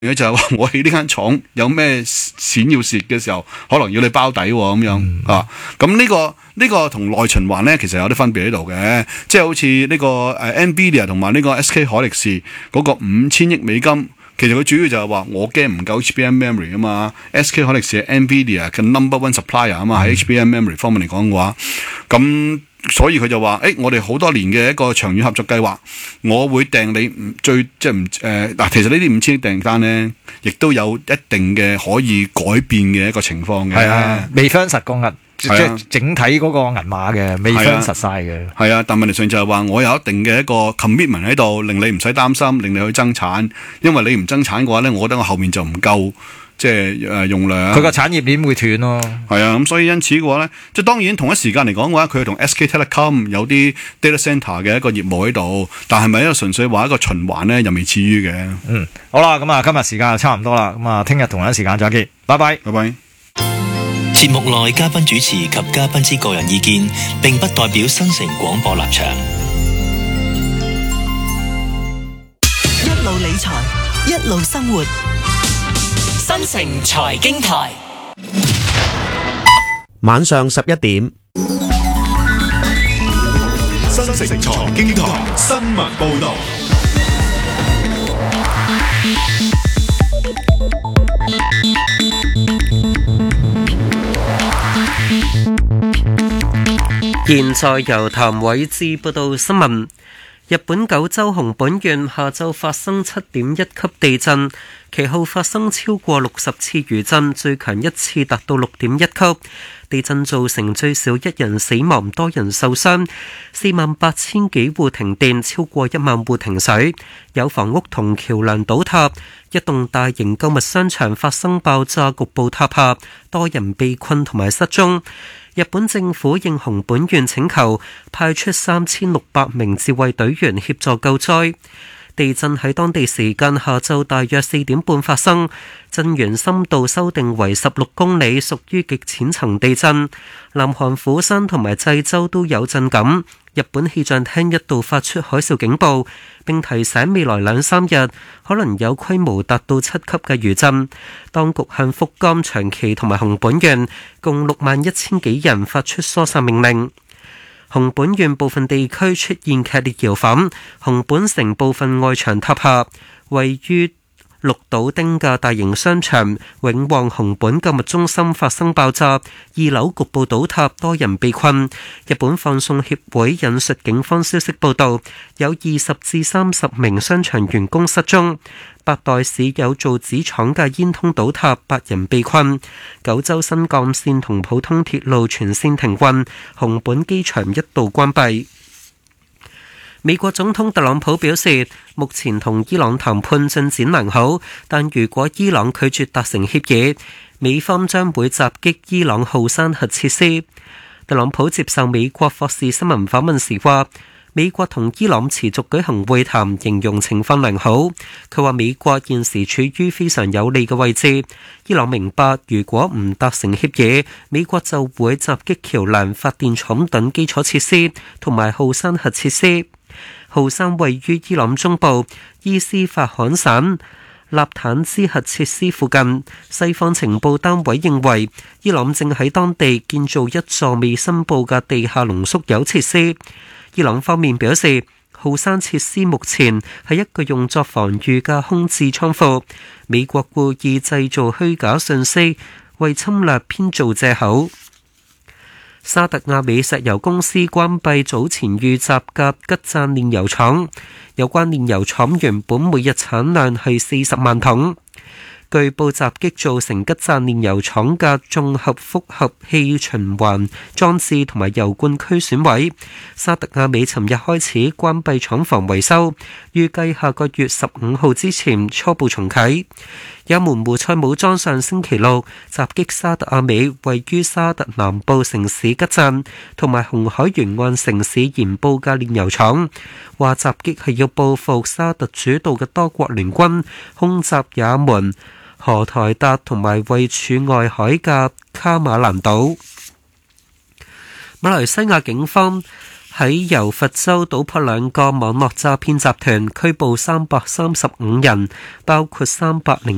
就係話我喺呢間廠有咩錢要蝕嘅時候，可能要你包底咁樣啊。咁呢個同內循環咧，其實有啲分別喺度嘅。即係好似呢個NVIDIA 同埋呢個 SK 海力士嗰個5000億美金，其實佢主要就係話我驚唔夠 HBM memory 啊嘛。SK 海力士係 NVIDIA 嘅 number one supplier 啊嘛，喺 HBM memory 方面嚟講嘅話，咁。所以佢就話：我哋好多年嘅一個長遠合作計劃，我會訂你其實呢啲5000億訂單咧，亦都有一定嘅可以改變嘅一個情況嘅。 係啊，未分實個銀，即係整體嗰個銀碼嘅，未分實晒嘅。係啊，但問題上就係話，我有一定嘅一個 commitment 喺度，令你唔使擔心，令你去增產。因為你唔增產嘅話咧，我覺得我後面就唔夠。即係用量， 佢個產業鏈會斷咯。 係啊，咁所以因此嘅話咧，即係當然同一時間嚟講嘅話，佢同 SK Telecom 有啲 data center 嘅一個業務喺度，但係咪一個純粹話一個循環咧，又未至於嘅。 好啦，咁啊，今日時間就差唔多啦，咁啊，聽日同一時間再見，拜拜， 拜拜。 節目內嘉賓主持及嘉賓之個人意見，並不代表新城廣播立場。 一路理財，一路生活。 新城財經台， 晚上11點， 新城財經台新聞報道。 現在由譚偉智報道新聞。日本九州熊本縣下晝發生7.1級地震，其後發生超過60次餘震，最強一次達到6.1級。地震造成最少1人死亡，多人受傷，48000幾戶停電，超過1萬戶停水，有房屋同橋梁倒塌，一棟大型購物商場發生爆炸，局部塌下，多人被困同埋失蹤。日本政府應熊本縣請求，派出3600名自衛隊員協助救災。地震喺當地時間下晝大約4點半發生，震源深度修訂為16公里，屬於極淺層地震。南韓釜山同埋濟州都有震感。日本氣象廳一度發出海嘯警報，並提醒未來2-3日可能有規模達到7級嘅餘震。當局向福岡、長崎同埋熊本縣共61000幾人發出疏散命令。熊本縣部分地區出現劇烈搖晃，熊本城部分外牆塌下，位於綠島町嘅大型商場永旺熊本購物中心發生爆炸，2樓局部倒塌，多人被困。日本放送協會引述警方消息報道，有20至30名商場員工失蹤。八代市有造紙廠嘅煙囪倒塌，8人被困。九州新幹線同普通鐵路全線停運，熊本機場一度關閉。美國總統特朗普表示，目前同伊朗談判進展良好，但如果伊朗拒絕達成協議，美方將會襲擊伊朗浩山核設施。特朗普接受美國霍士新聞訪問時話，美國同伊朗持續舉行會談，形容情況良好。佢話美國現時處於非常有利嘅位置，伊朗明白如果唔達成協議，美國就會襲擊橋樑、發電廠等基礎設施同埋浩山核設施。浩山位於伊朗中部伊斯法罕省納坦茲核設施附近。西方情報單位認為，伊朗正喺當地建造一座未申報嘅地下濃縮鈾設施。伊朗方面表示，浩山設施目前係一個用作防禦嘅空置倉庫，美國故意製造虛假信息，為侵略編造藉口。沙特阿美石油公司關閉早前遇襲嘅吉贊煉油廠，有關煉油廠原本每日產量係40萬桶。據報襲擊造成吉贊煉油廠嘅綜合複合氣循環裝置同埋油罐區損毀。沙特阿美尋日開始關閉廠房維修，預計下個月15號之前初步重啟。也門胡塞武裝上星期六襲擊沙特阿美位於沙特南部城市吉贊同埋紅海沿岸城市鹽布嘅煉油廠，話襲擊係要報復沙特主導嘅多國聯軍空襲也門、荷台達同埋位處外海嘅卡馬蘭島。馬來西亞警方喺柔佛州搗破2個網絡詐騙集團，拘捕335人，包括300